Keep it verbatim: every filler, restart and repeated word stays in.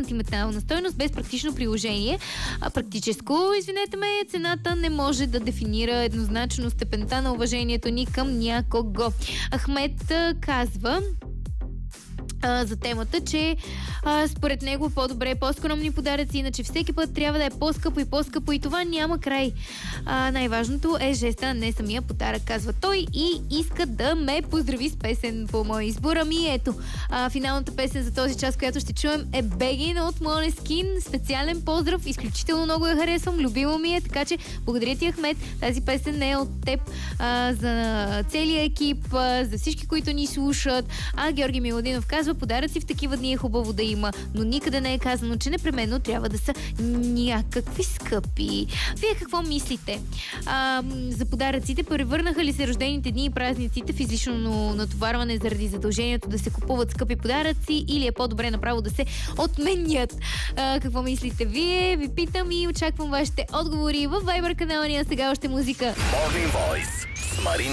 сентиментална стойност, без практично приложение. А практическо, извинете ме, цената не може да дефинира еднозначно степента на уважението ни към някого. Ахмед а, казва а, за темата, че а, според него по-добре по-скромни подаръци, иначе всеки път трябва да е по-скъпо и по-скъпо и това няма край. А, най-важното е жеста, а не самия подарък, казва той, и иска да ме поздрави с песен по моя избор. Ами ето, а, финалната песен за този час, която ще чуем, е Бегин от Måneskin. Специален поздрав, изключително много я харесвам, любима ми е, така че благодаря ти, Ахмед. Тази песен не е от теб, а, за целия екип, а, за всички, които ни слушат. А Георги Миладинов казва, подаръци в такива дни е хубаво да има, но никъде не е казано, че непременно трябва да са някакви скъпи. Вие какво мислите? А, за подаръците превърнаха ли се рождените дни и празниците в излишно натоварване заради задължението да се купуват скъпи подаръци, или е по-добре направо да се отменят? А, какво мислите вие? Ви питам и очаквам вашите отговори във Viber канала ни. А сега още музика. Morning Voice с Марин